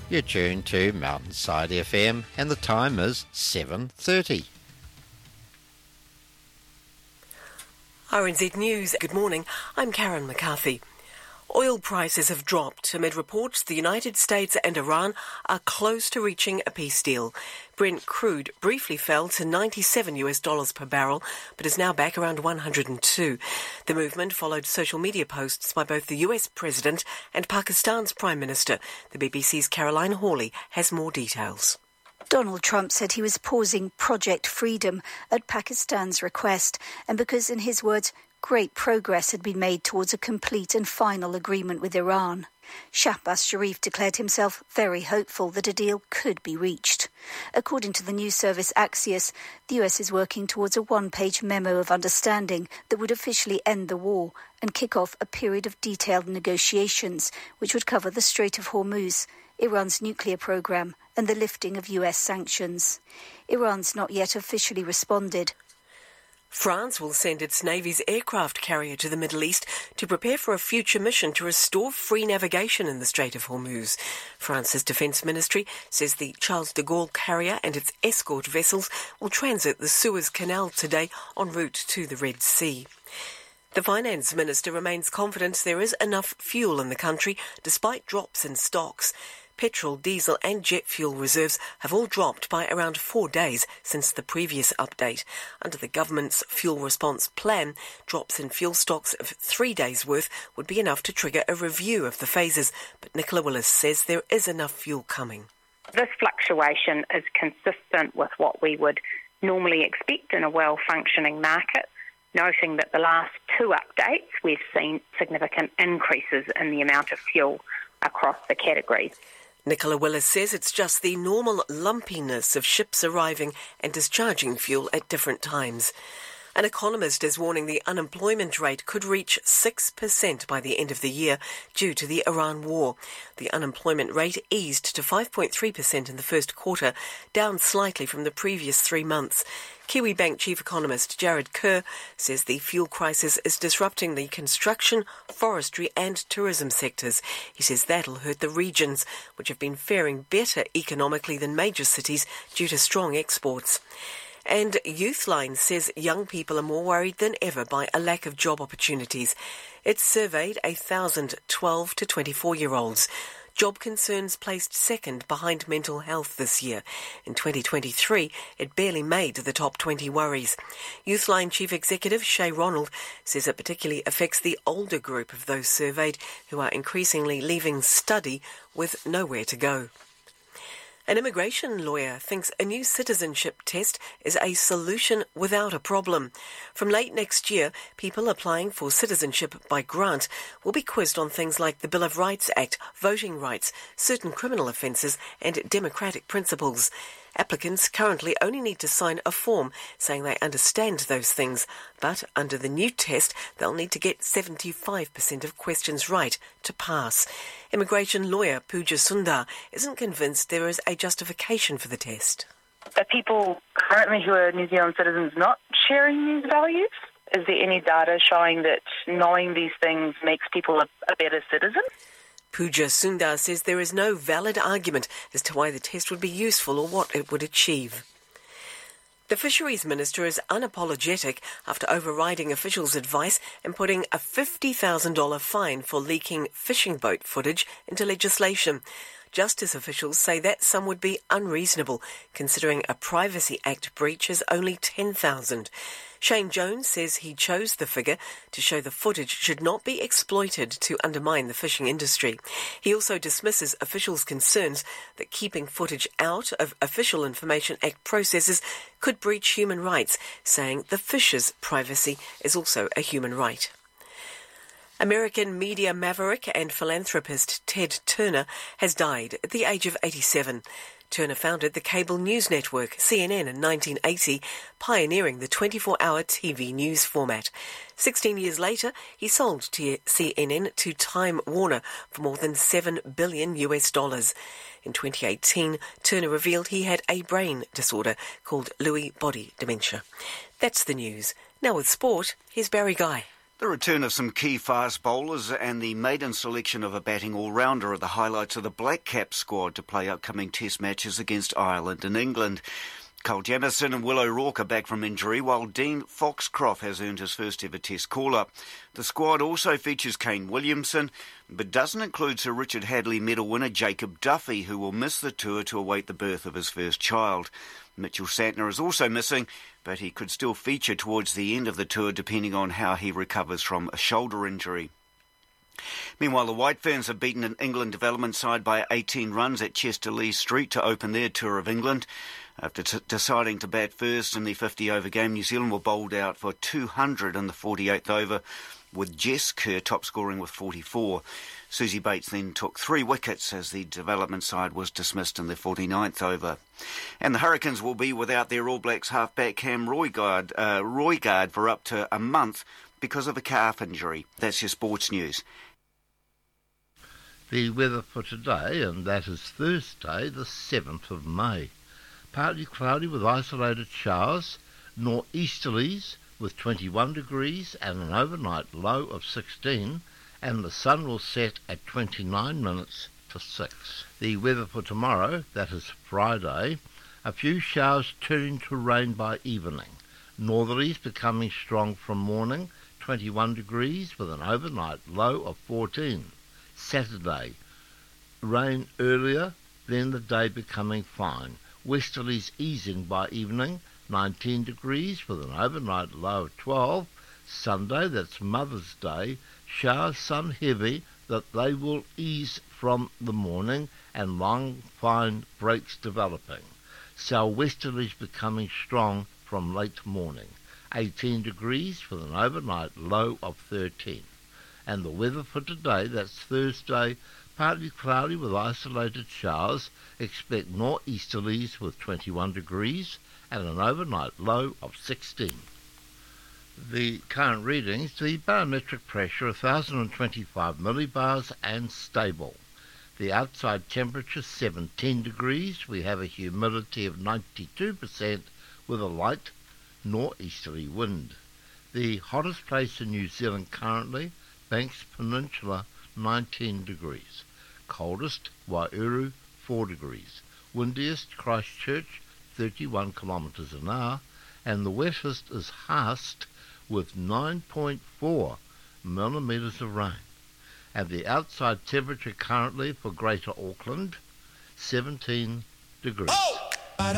You're tuned to Mountainside FM and the time is 7:30. RNZ News, good morning. I'm Karen McCarthy. Oil prices have dropped amid reports the United States and Iran are close to reaching a peace deal. Brent crude briefly fell to $97 per barrel, but is now back around 102. The movement followed social media posts by both the US President and Pakistan's Prime Minister. The BBC's Caroline Hawley has more details. Donald Trump said he was pausing Project Freedom at Pakistan's request, and because, in his words, great progress had been made towards a complete and final agreement with Iran. Shahbaz Sharif declared himself very hopeful that a deal could be reached. According to the news service Axios, the US is working towards a one-page memo of understanding that would officially end the war and kick off a period of detailed negotiations, which would cover the Strait of Hormuz, Iran's nuclear program, and the lifting of US sanctions. Iran's not yet officially responded. France will send its Navy's aircraft carrier to the Middle East to prepare for a future mission to restore free navigation in the Strait of Hormuz. France's Defence Ministry says the Charles de Gaulle carrier and its escort vessels will transit the Suez Canal today en route to the Red Sea. The Finance Minister remains confident there is enough fuel in the country despite drops in stocks. Petrol, diesel and jet fuel reserves have all dropped by around 4 days since the previous update. Under the government's fuel response plan, drops in fuel stocks of 3 days' worth would be enough to trigger a review of the phases. But Nicola Willis says there is enough fuel coming. This fluctuation is consistent with what we would normally expect in a well-functioning market, noting that the last 2 updates we've seen significant increases in the amount of fuel across the categories. Nicola Willis says it's just the normal lumpiness of ships arriving and discharging fuel at different times. An economist is warning the unemployment rate could reach 6% by the end of the year due to the Iran war. The unemployment rate eased to 5.3% in the first quarter, down slightly from the previous 3 months. Kiwi Bank chief economist Jared Kerr says the fuel crisis is disrupting the construction, forestry and tourism sectors. He says that'll hurt the regions, which have been faring better economically than major cities due to strong exports. And Youthline says young people are more worried than ever by a lack of job opportunities. It surveyed 1,000 12 to 24-year-olds. Job concerns placed second behind mental health this year. In 2023, it barely made the top 20 worries. Youthline Chief Executive Shay Ronald says it particularly affects the older group of those surveyed who are increasingly leaving study with nowhere to go. An immigration lawyer thinks a new citizenship test is a solution without a problem. From late next year, people applying for citizenship by grant will be quizzed on things like the Bill of Rights Act, voting rights, certain criminal offences and democratic principles. Applicants currently only need to sign a form saying they understand those things, but under the new test, they'll need to get 75% of questions right to pass. Immigration lawyer Pooja Sundar isn't convinced there is a justification for the test. Are people currently who are New Zealand citizens not sharing these values? Is there any data showing that knowing these things makes people a better citizen? Pooja Sundar says there is no valid argument as to why the test would be useful or what it would achieve. The Fisheries Minister is unapologetic after overriding officials' advice and putting a $50,000 fine for leaking fishing boat footage into legislation. Justice officials say that sum would be unreasonable, considering a Privacy Act breach is only $10,000. Shane Jones says he chose the figure to show the footage should not be exploited to undermine the fishing industry. He also dismisses officials' concerns that keeping footage out of Official Information Act processes could breach human rights, saying the fisher's privacy is also a human right. American media maverick and philanthropist Ted Turner has died at the age of 87. Turner founded the cable news network CNN in 1980, pioneering the 24-hour TV news format. 16 years later, he sold CNN to Time Warner for more than $7 billion. In 2018, Turner revealed he had a brain disorder called Lewy body dementia. That's the news. Now with sport, here's Barry Guy. The return of some key fast bowlers and the maiden selection of a batting all-rounder are the highlights of the Black Caps squad to play upcoming Test matches against Ireland and England. Cole Jamieson and Will O'Rourke are back from injury, while Dean Foxcroft has earned his first ever Test call-up. The squad also features Kane Williamson, but doesn't include Sir Richard Hadley medal winner Jacob Duffy, who will miss the tour to await the birth of his first child. Mitchell Santner is also missing, but he could still feature towards the end of the tour depending on how he recovers from a shoulder injury. Meanwhile, the White Ferns have beaten an England development side by 18 runs at Chester-le Street to open their tour of England. After deciding to bat first in the 50-over game, New Zealand were bowled out for 200 in the 48th over, with Jess Kerr top scoring with 44. Susie Bates then took 3 wickets as the development side was dismissed in the 49th over. And the Hurricanes will be without their All Blacks halfback Cam Roigard for up to a month because of a calf injury. That's your sports news. The weather for today, and that is Thursday, the 7th of May. Partly cloudy with isolated showers, nor'easterlies with 21 degrees and an overnight low of 16, and the sun will set at 29 minutes to 6. The weather for tomorrow, that is Friday, a few showers turning to rain by evening. Northerlies becoming strong from morning, 21 degrees with an overnight low of 14. Saturday, rain earlier, then the day becoming fine. Westerlies easing by evening, 19 degrees with an overnight low of 12. Sunday, that's Mother's Day, showers some heavy that they will ease from the morning and long fine breaks developing. Southwesterlies becoming strong from late morning, 18 degrees with an overnight low of 13. And the weather for today, that's Thursday, partly cloudy with isolated showers, expect nor'easterlies with 21 degrees and an overnight low of 16. The current readings, the barometric pressure 1025 millibars and stable. The outside temperature 17 degrees. We have a humidity of 92% with a light nor'easterly wind. The hottest place in New Zealand currently, Banks Peninsula, 19 degrees. Coldest, Wairau, 4 degrees. Windiest, Christchurch, 31 kilometres an hour. And the wettest is Haast with 9.4 millimetres of rain. And the outside temperature currently for Greater Auckland, 17 degrees.